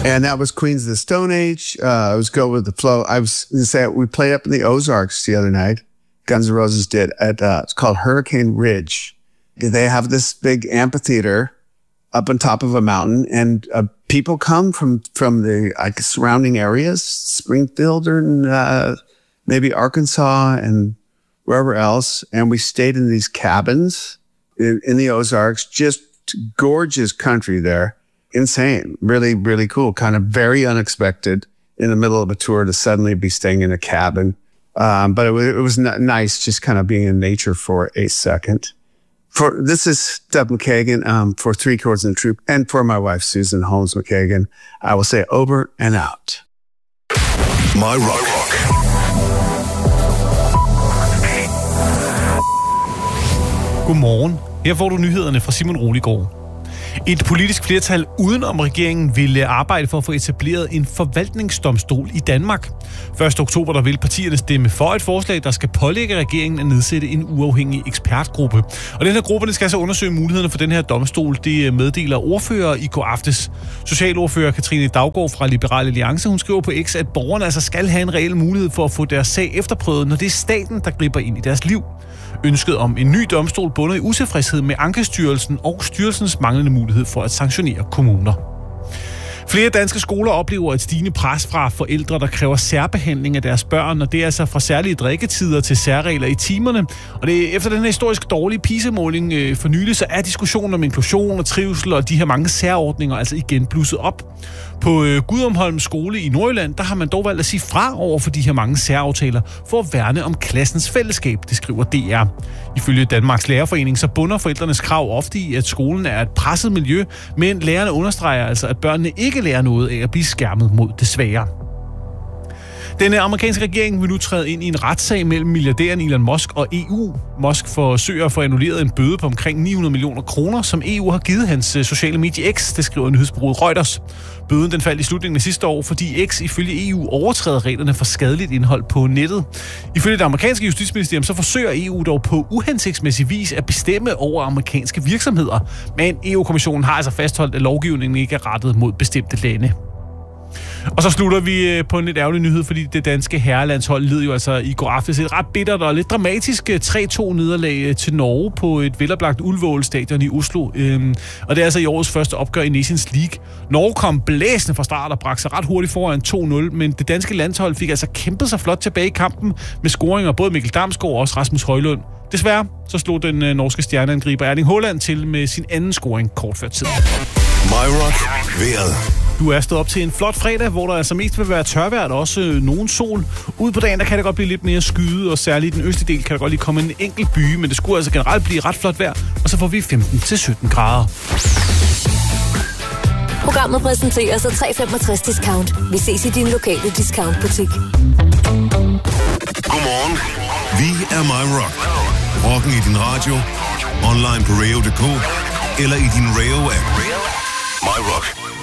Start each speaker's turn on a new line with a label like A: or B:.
A: And that was Queens of the Stone Age. I was go with the flow. I was going to say, we played up in the Ozarks the other night. Guns N' Roses did at, it's called Hurricane Ridge. They have this big amphitheater up on top of a mountain, and people come from the surrounding areas, Springfield and maybe Arkansas and wherever else. And we stayed in these cabins in the Ozarks, just gorgeous country there. Insane, really, really cool, kind of very unexpected in the middle of a tour to suddenly be staying in a cabin. But it was nice just kind of being in nature for a second. This is Doug McKagan for Three Chords and a Troop, and for my wife, Susan Holmes McKagan. I will say over and out.
B: My Rock.
C: Godmorgen. Her får du nyhederne fra Simon Roligård. Et politisk flertal udenom regeringen ville arbejde for at få etableret en forvaltningsdomstol i Danmark. 1. oktober der vil partierne stemme for et forslag, der skal pålægge regeringen at nedsætte en uafhængig ekspertgruppe. Og den her gruppe skal så undersøge mulighederne for den her domstol. Det meddeler ordfører i går aftes. Socialordfører Katrine Daugaard fra Liberal Alliance, hun skriver på X, at borgerne altså skal have en reel mulighed for at få deres sag efterprøvet, når det er staten, der griber ind i deres liv. Ønsket om en ny domstol bunder i utilfredshed med Ankestyrelsen og styrelsens manglende mulighed for at sanktionere kommuner. Flere danske skoler oplever et stigende pres fra forældre, der kræver særbehandling af deres børn, og det er altså fra særlige drikketider til særregler i timerne. Og det efter den her historisk dårlige PISA-måling for nylig, så er diskussionen om inklusion og trivsel og de her mange særordninger altså igen blusset op. På Gudumholm skole i Nordjylland, der har man dog valgt at sige fra over for de her mange særaftaler for at værne om klassens fællesskab, det skriver DR. Ifølge Danmarks Lærerforening så bunder forældrenes krav ofte i, at skolen er et presset miljø, men lærerne understreger altså, at børnene ikke lærer noget af at blive skærmet mod det svære. Den amerikanske regering vil nu træde ind i en retssag mellem milliardæren Elon Musk og EU. Musk forsøger at få annulleret en bøde på omkring 900 millioner kroner, som EU har givet hans sociale medie X, det skriver nyhedsbureauet Reuters. Bøden den faldt i slutningen af sidste år, fordi X ifølge EU overtræder reglerne for skadeligt indhold på nettet. Ifølge det amerikanske justitsministerium så forsøger EU dog på uhensigtsmæssig vis at bestemme over amerikanske virksomheder. Men EU-kommissionen har altså fastholdt, at lovgivningen ikke er rettet mod bestemte lande. Og så slutter vi på en lidt ærgerlig nyhed, fordi det danske herrelandshold led jo altså i går aftes et ret bittert og lidt dramatisk 3-2-nederlag til Norge på et veloplagt Ullevål stadion i Oslo. Og det er altså i årets første opgør i Nations League. Norge kom blæsende fra start og bragte sig ret hurtigt foran 2-0, men det danske landshold fik altså kæmpet sig flot tilbage i kampen med scoringer både Mikkel Damsgaard og også Rasmus Højlund. Desværre så slog den norske stjerneangriber Erling Haaland til med sin anden scoring kort før tid.
B: My Rock vejret.
C: Du er stået op til en flot fredag, hvor der altså mest vil være tørvejr og også nogen sol. Ude på dagen der kan det godt blive lidt mere skyet, og særligt i den østlige del kan der godt lige komme en enkelt by, men det skulle altså generelt blive ret flot vejr, og så får vi 15-17 grader.
D: Programmet præsenteres af 365 Discount. Vi ses i din lokale discountbutik.
B: Godmorgen. Vi er My Rock. Rocken i din radio, online på radio.dk eller i din Radio-app. My Rock.